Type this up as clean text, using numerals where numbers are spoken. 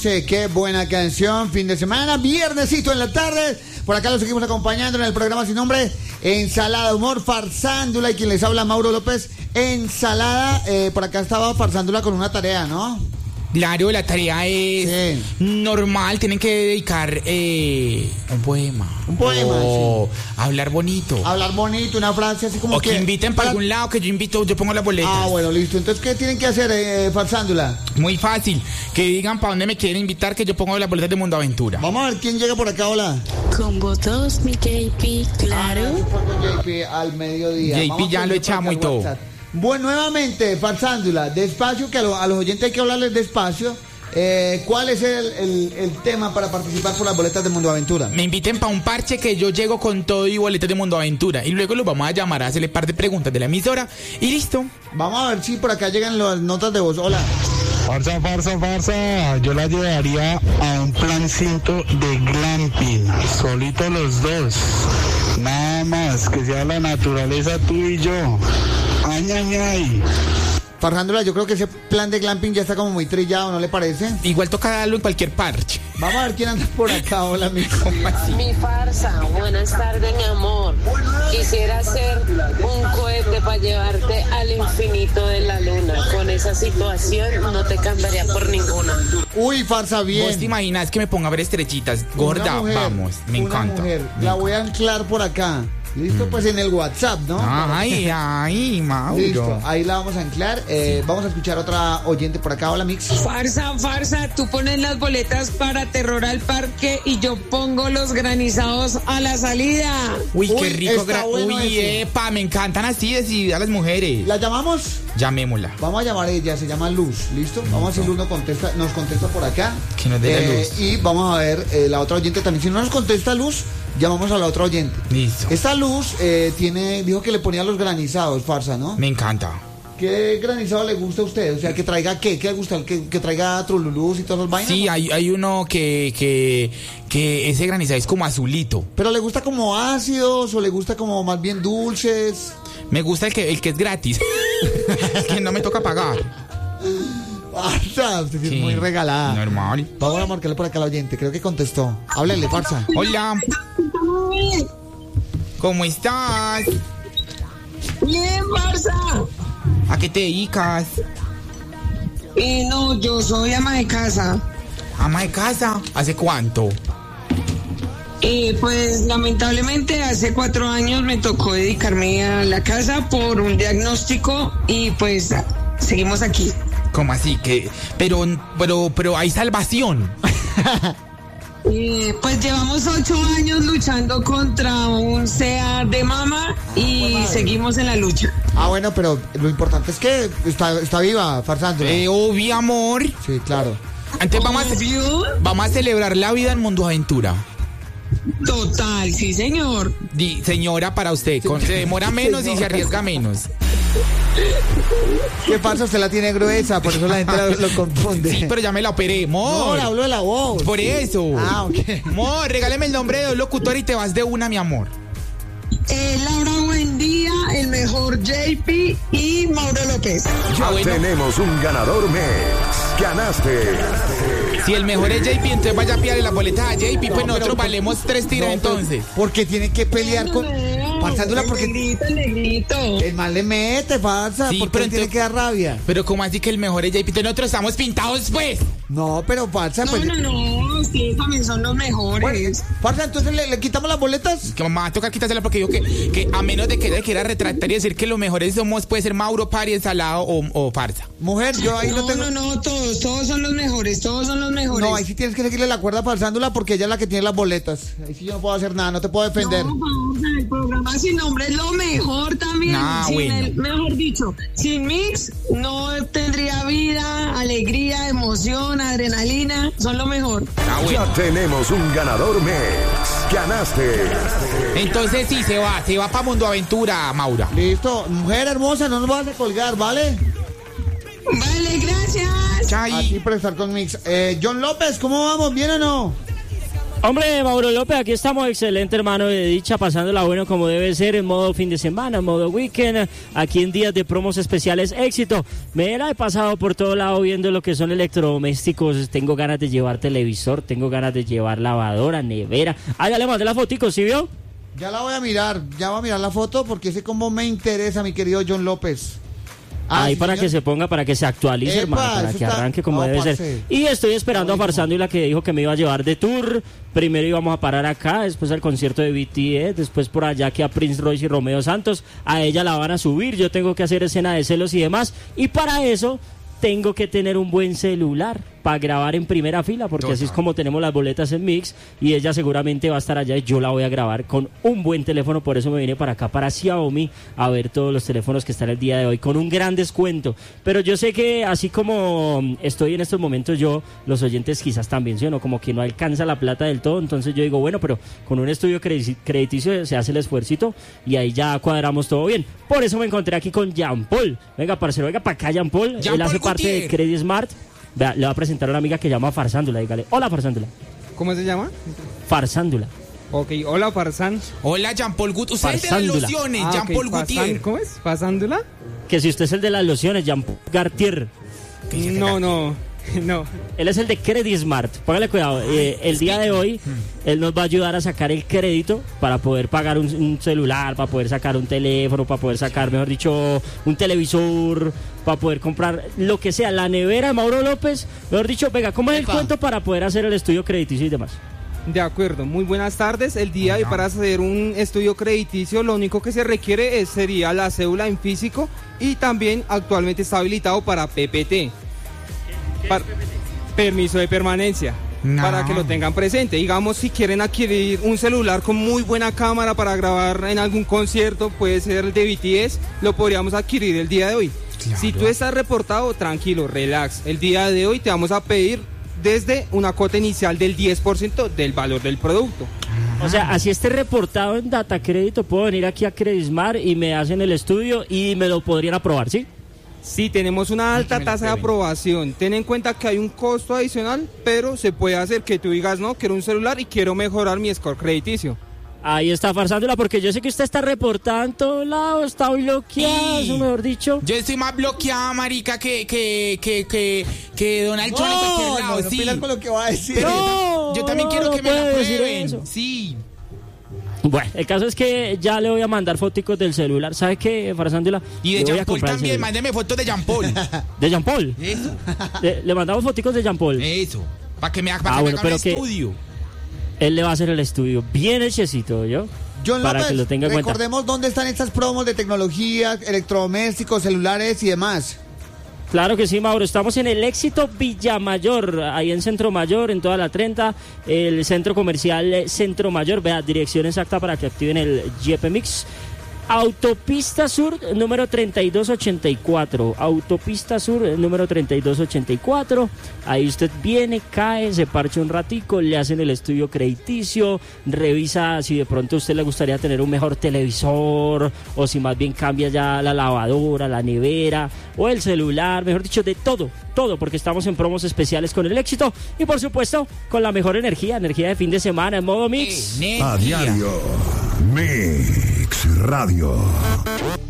Sí, qué buena canción, fin de semana, viernesito en la tarde. Por acá lo seguimos acompañando en el programa sin nombre, Ensalada Humor, Farsándula, y quien les habla, Mauro López. Ensalada, por acá estaba Farsándula con una tarea, ¿no? Claro, la tarea es normal, tienen que dedicar un poema. Un poema, o hablar bonito. Hablar bonito, una frase así como o que inviten para algún lado, que yo invito, yo pongo las boletas. Ah, bueno, listo. Entonces, ¿qué tienen que hacer, Farsándula? Muy fácil, que digan para dónde me quieren invitar, que yo pongo las boletas de Mundo Aventura. Vamos a ver quién llega por acá, hola. Con votos, mi JP, claro. JP al mediodía. JP ya lo echamos y todo. WhatsApp. Bueno, nuevamente, Farsándula, despacio, que a los oyentes hay que hablarles despacio. ¿Cuál es el tema para participar por las boletas de Mundo Aventura? Me inviten para un parche que yo llego con todo y boletas de Mundo Aventura. Y luego los vamos a llamar a hacerle par de preguntas de la emisora. Y listo. Vamos a ver si por acá llegan las notas de voz. Hola. Farsa, yo la llevaría a un plancito de glamping, solito los dos, nada más, que sea la naturaleza tú y yo. Ay. Farsándula, yo creo que ese plan de glamping ya está como muy trillado, ¿no le parece? Igual toca darlo en cualquier parche. Vamos a ver quién anda por acá. Hola, amigo. Mi farsa, buenas tardes, mi amor. Quisiera hacer un cohete para llevarte al infinito de la luna. Con esa situación no te cambiaría por ninguna. Uy, farsa, bien. ¿Vos te imaginas que me ponga a ver estrellitas? Gorda, Una mujer, vamos, me encanta. La voy a anclar por acá. Listo, pues en el WhatsApp, ¿no? Ay, Mauro. Listo, ahí la vamos a anclar. Vamos a escuchar otra oyente por acá. Hola, Mix. Farsa, tú pones las boletas para Terror al Parque y yo pongo los granizados a la salida. Uy, qué rico. Bueno uy, ese. me encantan así decidir a las mujeres. ¿La llamamos? Llamémosla. Vamos a llamar a ella, se llama Luz, ¿listo? Vamos a ver si Luz nos contesta por acá. Que nos dé la luz. Y vamos a ver la otra oyente también. Si no nos contesta Luz, llamamos a la otra oyente. Listo. Esta Luz dijo que le ponía los granizados, farsa, ¿no? Me encanta. ¿Qué granizado le gusta a usted? O sea, que traiga ¿qué le gusta? ¿Que traiga trululús y todas esas vainas? Sí, hay uno que ese granizado es como azulito. ¿Pero le gusta como ácidos o le gusta como más bien dulces? Me gusta el que es gratis. Que no me toca pagar. Farsa, usted sí es muy regalada. Normal. Vamos a marcarle por acá al oyente, creo que contestó. Háblele, farsa. Hola. ¿Cómo estás? Bien, farsa. ¿A qué te dedicas? No, yo soy ama de casa. ¿Ama de casa? ¿Hace cuánto? Pues lamentablemente hace 4 años me tocó dedicarme a la casa por un diagnóstico y pues seguimos aquí. ¿Cómo así? Pero hay salvación. Pues llevamos 8 años luchando contra un SEA de mama y seguimos en la lucha. Ah, bueno, pero lo importante es que está viva, Farsándula. Obvio, amor. Sí, claro. Antes vamos a celebrar la vida en Mundo Aventura. Total, sí, señor. Señora, para usted, se demora menos y se arriesga menos. ¿Qué pasa? Usted la tiene gruesa, por eso la gente lo confunde. Sí, pero ya me la operé, amor. No, hablo de la voz. Por eso. Ah, ok. Amor, regáleme el nombre de dos locutores y te vas de una, mi amor. Laura Buendía, el mejor JP y Mauro López. Tenemos un ganador mes. Ganaste. Si el mejor es JP, entonces vaya a pillarle las boletas a JP, pues nosotros valemos 3 tiros entonces. Porque tiene que pelear con Farsándula, porque el negrito. el mal le mete, farsa, Sí, porque pero tiene que dar rabia. Pero ¿cómo así que el mejor es JP? Entonces nosotros estamos pintados, pues. No, pero farsa, pues. No, ustedes también son los mejores. Bueno, farsa, entonces le quitamos las boletas. Que mamá va a tocar quitársela porque digo que a menos de que ella quiera retractar y decir que los mejores somos, puede ser Mauro, Pari, Ensalado o Farsa. Mujer, yo ahí no tengo. No, todos son los mejores, todos son los mejores. No, ahí sí tienes que seguirle la cuerda a Farsándula porque ella es la que tiene las boletas. Ahí sí yo no puedo hacer nada, no te puedo defender. No, el programa sin nombre es lo mejor también. Mejor dicho, sin Mix no tendría vida, alegría, emoción, adrenalina, son lo mejor. Ya tenemos un ganador mes. Ganaste. Entonces sí, se va para Mundo Aventura, Maura. Listo, mujer hermosa, no nos vas a colgar, ¿vale? Vale, gracias. Chay. Aquí por estar con Mix. John López, ¿cómo vamos? ¿Bien o no? Hombre, Mauro López, aquí estamos, excelente, hermano, de dicha, pasándola bueno como debe ser, en modo fin de semana, en modo weekend, aquí en días de promos especiales, éxito. Me la he pasado por todo lado viendo lo que son electrodomésticos, tengo ganas de llevar televisor, tengo ganas de llevar lavadora, nevera. Ah, ya le mandé la fotico, ¿sí vio? Ya la voy a mirar, la foto porque ese combo me interesa, mi querido John López. Ahí sí, para señor. que se ponga, para que se actualice, Epa, hermano, para que arranque como debe parce. ser. Y estoy esperando a Farsándula, que dijo que me iba a llevar de tour. Primero íbamos a parar acá, después al concierto de BTS, después por allá que a Prince Royce y Romeo Santos. A ella la van a subir, yo tengo que hacer escena de celos y demás. Y para eso tengo que tener un buen celular para grabar en primera fila, porque así es como tenemos las boletas en Mix, y ella seguramente va a estar allá y yo la voy a grabar con un buen teléfono. Por eso me vine para acá, para Xiaomi, a ver todos los teléfonos que están el día de hoy con un gran descuento. Pero yo sé que así como estoy en estos momentos yo, los oyentes quizás también, ¿sí o no? Como que no alcanza la plata del todo, entonces yo digo, bueno, pero con un estudio crediticio se hace el esfuercito y ahí ya cuadramos todo bien. Por eso me encontré aquí con Jean Paul. Venga, parcero, venga para acá, Jean Paul. Él hace parte de Credit Smart. Vea, le va a presentar a una amiga que llama Farsándula, dígale, hola Farsándula. ¿Cómo se llama? Farsándula. Ok, hola Farsán. Hola Jean Paul Gutiérrez. Usted es de las lociones, Jean Paul Gutiérrez. ¿Cómo es? ¿Fasándula? Que si usted es el de las lociones, Jean Paul Gartier. No. Él es el de Credit Smart. Póngale cuidado. El día de hoy, él nos va a ayudar a sacar el crédito para poder pagar un celular, para poder sacar un teléfono, para poder sacar, mejor dicho, un televisor, para poder comprar lo que sea, la nevera de Mauro López. Mejor dicho, venga, ¿cómo es el cuento para poder hacer el estudio crediticio y demás? De acuerdo, muy buenas tardes. El día de hoy, para hacer un estudio crediticio, lo único que se requiere sería la cédula en físico, y también actualmente está habilitado para PPT. Permiso de permanencia, para que lo tengan presente. Digamos, si quieren adquirir un celular con muy buena cámara para grabar en algún concierto, puede ser el de BTS, lo podríamos adquirir el día de hoy. Claro. Si tú estás reportado, tranquilo, relax. El día de hoy te vamos a pedir desde una cuota inicial del 10% del valor del producto. O sea, así esté reportado en Data Crédito, puedo venir aquí a Credismar y me hacen el estudio y me lo podrían aprobar, ¿sí? Sí, tenemos una alta tasa de aprobación. Ten en cuenta que hay un costo adicional, pero se puede hacer que tú digas, no, quiero un celular y quiero mejorar mi score crediticio. Ahí está Farsándola, porque yo sé que usted está reportada en todos lados, está bloqueado, eso mejor dicho. Yo estoy más bloqueada, marica, que Donald Trump en cualquier lado. No pilas con lo que va a decir. Yo también quiero que me la prueben. Eso. Sí. Bueno, el caso es que ya le voy a mandar fotos del celular. ¿Sabe qué, Farsándola? Y de Jean Paul también, mándeme fotos de Jean Paul. ¿De Jean Paul? Eso. Le mandamos fotos de Jean Paul. Eso. Para que me haga bueno, un estudio. Él le va a hacer el estudio bien hechecito, ¿yo? John para López, que lo tenga en cuenta. recordemos dónde están estas promos de tecnología, electrodomésticos, celulares y demás. Claro que sí, Mauro. Estamos en el Éxito Villamayor, ahí en Centro Mayor, en toda la 30, el centro comercial Centro Mayor. Vea, dirección exacta para que activen el GP Mix. Autopista Sur número 3284. Autopista Sur número 3284. Ahí usted viene, cae, se parcha un ratico, le hacen el estudio crediticio, revisa si de pronto a usted le gustaría tener un mejor televisor, o si más bien cambia ya la lavadora, la nevera o el celular, mejor dicho, de todo, porque estamos en promos especiales con el Éxito y por supuesto con la mejor energía de fin de semana en modo Mix. A diario, Mix Radio.